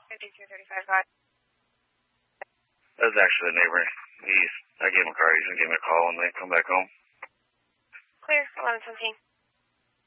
5235. That's actually the neighbor. I gave him a car. He's going to give me a call when they come back home. Clear, 1117.